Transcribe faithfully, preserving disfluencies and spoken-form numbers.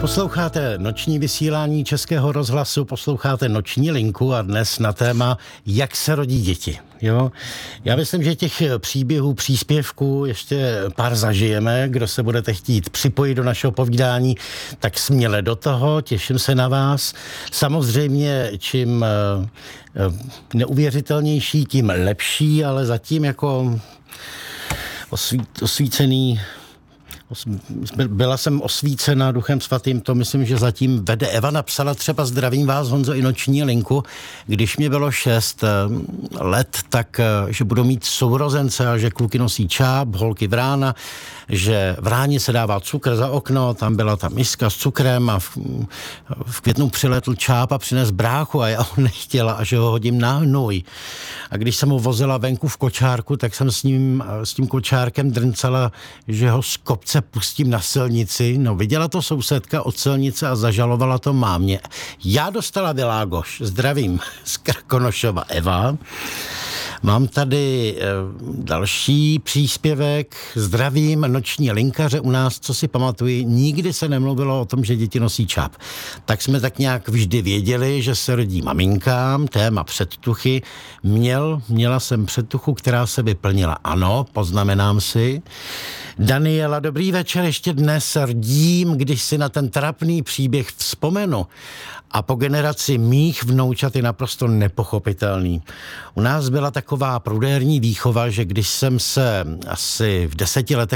Posloucháte noční vysílání Českého rozhlasu, posloucháte Noční linku a dnes na téma, jak se rodí děti. Jo? Já myslím, že těch příběhů, příspěvků ještě pár zažijeme. Kdo se budete chtít připojit do našeho povídání, tak směle do toho, těším se na vás. Samozřejmě, čím neuvěřitelnější, tím lepší, ale zatím jako osvít, osvícený Byla jsem osvícena Duchem svatým, to myslím, že zatím vede. Eva napsala třeba zdravím vás, Honzo, i Noční linku. Když mě bylo šest let, tak že budou mít sourozence a že kluky nosí čáp, holky vrána, že v ráně se dává cukr za okno, tam byla ta miska s cukrem a v, v květnu přiletl čáp a přines bráchu a já ho nechtěla a že ho hodím na hnůj. A když jsem ho vozila venku v kočárku, tak jsem s ním, s tím kočárkem drncala, že ho z kopce pustím na silnici. No, viděla to sousedka od silnice a zažalovala to mámě. Já dostala Világoš. Zdravím z Krkonošova Eva. Mám tady e, další příspěvek. Zdravím Noční linkaře u nás, co si pamatuji, nikdy se nemluvilo o tom, že děti nosí čáp. Tak jsme tak nějak vždy věděli, že se rodí maminkám, téma předtuchy. Měl, měla jsem předtuchu, která se vyplnila. Ano, poznamenám si. Daniela, dobrý večer, ještě dnes rdím, když si na ten trapný příběh vzpomenu. A po generaci mých vnoučat je naprosto nepochopitelný. U nás byla taková prudérní výchova, že když jsem se asi v deseti letech